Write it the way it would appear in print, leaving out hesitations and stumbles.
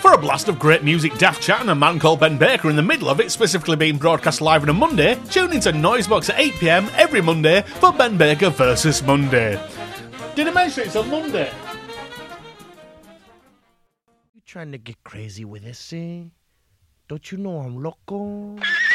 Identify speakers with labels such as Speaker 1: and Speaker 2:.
Speaker 1: For a blast of great music, daft chat and a man called Ben Baker in the middle of it, specifically being broadcast live on a Monday, tune into Noisebox at 8pm every Monday for Ben Baker versus Monday. Did I mention it's on Monday?
Speaker 2: You trying to get crazy with this, eh? Don't you know I'm loco?